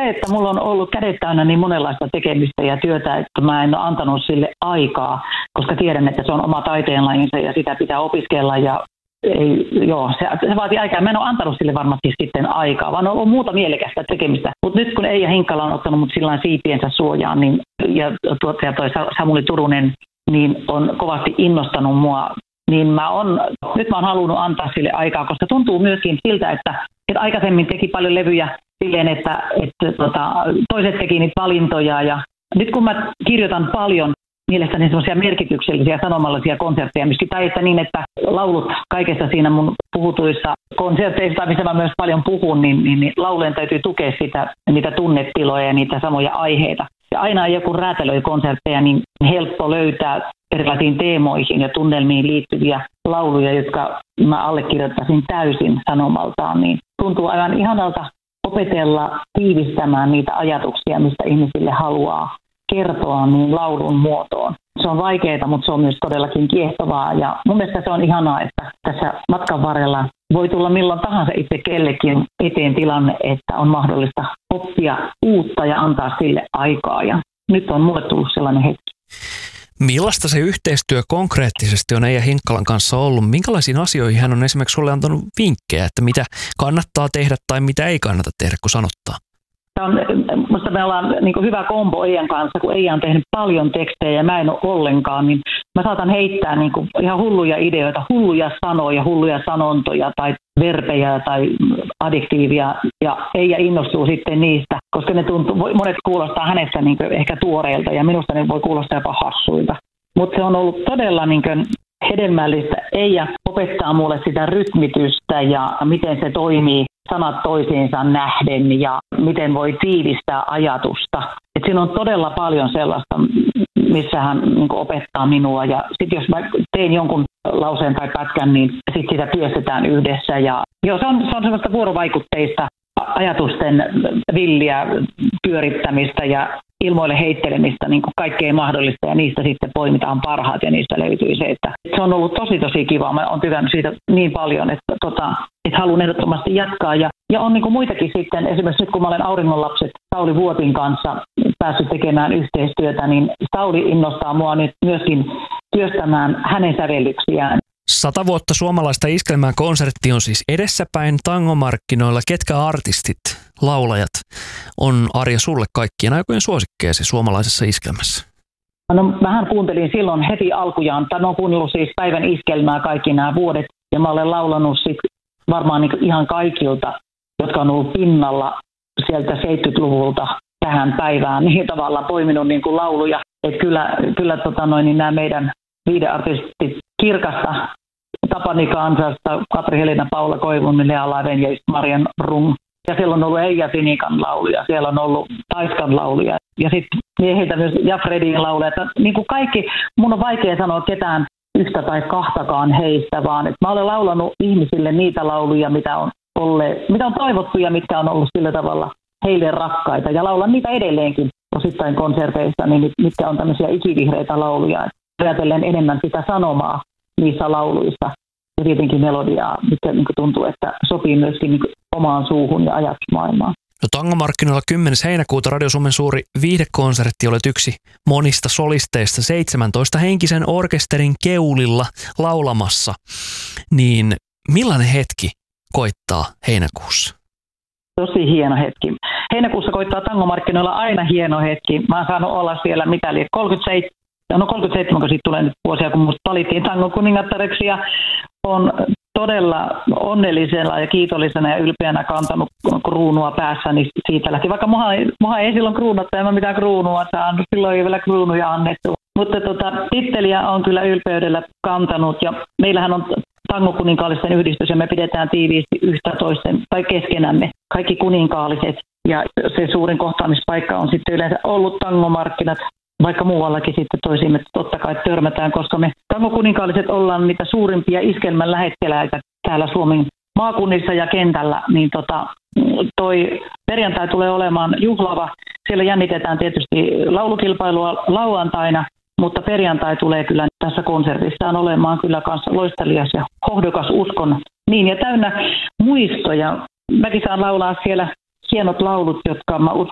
se, että mulla on ollut kädet täynnä niin monenlaista tekemistä ja työtä, että mä en ole antanut sille aikaa, koska tiedän, että se on oma taiteenlajinsa ja sitä pitää opiskella ja se vaatii aikaa. Mä en ole antanut sille varmasti sitten aikaa, vaan on muuta mielekästä tekemistä. Mutta nyt kun Eija Hinkkala on ottanut mut sillain siipiensä suojaan, niin, ja tuottaja toi Samuli Turunen, niin on kovasti innostanut mua, niin nyt mä oon halunnut antaa sille aikaa, koska tuntuu myöskin siltä, että aikaisemmin teki paljon levyjä silleen, että toiset teki niitä valintoja, ja nyt kun mä kirjoitan paljon mielestäni semmoisia merkityksellisiä sanomallisia konsertteja, tai että niin, että laulut kaikessa siinä mun puhutuissa konserteissa, missä mä myös paljon puhun, niin laulujen täytyy tukea niitä tunnetiloja ja niitä samoja aiheita. Ja aina joku räätälöi konsertteja, niin helppo löytää erilaisiin teemoihin ja tunnelmiin liittyviä lauluja, jotka mä allekirjoittaisin täysin sanomaltaan, niin tuntuu aivan ihanalta opetella tiivistämään niitä ajatuksia, mistä ihmisille haluaa kertoa niin laulun muotoon. Se on vaikeaa, mutta se on myös todellakin kiehtovaa ja mun mielestä se on ihanaa, että tässä matkan varrella voi tulla milloin tahansa itse kellekin eteen tilanne, että on mahdollista oppia uutta ja antaa sille aikaa ja nyt on mulle tullut sellainen hetki. Millaista se yhteistyö konkreettisesti on Eija Hinkkalan kanssa ollut? Minkälaisiin asioihin hän on esimerkiksi sulle antanut vinkkejä, että mitä kannattaa tehdä tai mitä ei kannata tehdä, kun sanottaa? Minusta me ollaan niin hyvä kombo Eijan kanssa, kun Eija on tehnyt paljon tekstejä ja mä en ole ollenkaan, niin mä saatan heittää niin ihan hulluja ideoita, hulluja sanoja, hulluja sanontoja tai verbejä tai adjektiivia ja Eija innostuu sitten niistä, koska monet kuulostaa hänessä niin ehkä tuoreilta ja minusta ne voi kuulostaa jopa hassuilta. Mutta se on ollut todella niin hedelmällistä. Eija opettaa mulle sitä rytmitystä ja miten se toimii sanat toisiinsa nähden ja miten voi tiivistää ajatusta. Et siinä on todella paljon sellaista, missä hän niin opettaa minua. Ja sitten jos mä teen jonkun lauseen tai pätkän, niin sitten sitä työstetään yhdessä. Ja se on sellaista vuorovaikutteista ajatusten villiä pyörittämistä ja ilmoille heittelemistä, niin kuin kaikkea mahdollista, ja niistä sitten poimitaan parhaat, ja niistä löytyy se, että se on ollut tosi kiva. Mä oon tykännyt siitä niin paljon, että haluan ehdottomasti jatkaa. Ja on niin kuin muitakin sitten, esimerkiksi nyt kun mä olen Auringonlapset Sauli Vuotin kanssa päässyt tekemään yhteistyötä, niin Sauli innostaa mua nyt myöskin työstämään hänen sävellyksiään. 100 vuotta suomalaista iskelmää -konsertti on siis edessäpäin tangomarkkinoilla. Ketkä artistit, laulajat on, Arja, sulle kaikkien aikojen suosikkeesi suomalaisessa iskelmässä? No, mähän kuuntelin silloin heti alkujaan, mä oon kuunnellut siis päivän iskelmää kaikki nämä vuodet, ja mä olen laulanut sit varmaan niin ihan kaikilta, jotka on ollut pinnalla sieltä 70-luvulta tähän päivään, niin tavallaan poiminut niin kuin lauluja. Että kyllä niin nämä meidän viihdeartistit Kirkasta, Tapani Kansasta, Katri-Helena, Paula Koivun, Lea Laven ja Marian Rung. Ja siellä on ollut Eija Sinikan lauluja, siellä on ollut Taiskan lauluja ja sitten miehiltä myös ja Fredin lauluja. Niin kuin kaikki, mun on vaikea sanoa ketään yhtä tai kahtakaan heistä, vaan että mä olen laulanut ihmisille niitä lauluja, mitä on toivottu ja mitkä on ollut sillä tavalla heille rakkaita. Ja laulan niitä edelleenkin osittain konserteissa, niin mitkä on tämmöisiä ikivihreitä lauluja. Ajatellen enemmän sitä sanomaa niissä lauluissa ja tietenkin melodiaa, mikä niin tuntuu, että sopii myöskin niin omaan suuhun ja ajatusmaailmaan. No, tangomarkkinoilla 10. heinäkuuta Radio Suomen suuri viihdekonsertti, olet yksi monista solisteista 17-henkisen orkesterin keulilla laulamassa. Niin millainen hetki koittaa heinäkuussa? Tosi hieno hetki. Heinäkuussa koittaa tangomarkkinoilla aina hieno hetki. Mä oon saanut olla siellä 37, kun siitä tulee nyt vuosia, kun musta valittiin tangon kuningattareksi ja on todella onnellisena ja kiitollisena ja ylpeänä kantanut kruunua päässä, niin siitä lähti. Vaikka mulla ei silloin kruunattu, en mä mitään kruunua saanut, silloin ei vielä kruunuja annettu. Mutta titteliä on kyllä ylpeydellä kantanut ja meillähän on tangokuninkaallisten yhdistys ja me pidetään tiiviisti yhtä toisten tai keskenämme kaikki kuninkaalliset ja se suurin kohtaamispaikka on sitten yleensä ollut tangomarkkinat. Vaikka muuallakin sitten toisiimme totta kai törmätään, koska me tangokuninkaaliset ollaan niitä suurimpia iskelmän lähetteläitä täällä Suomen maakunnissa ja kentällä, niin toi perjantai tulee olemaan juhlava. Siellä jännitetään tietysti laulukilpailua lauantaina, mutta perjantai tulee kyllä tässä konsertissaan olemaan kyllä kanssa loistelias ja hohdokas uskon niin ja täynnä muistoja. Mäkin saan laulaa siellä hienot laulut, jotka mä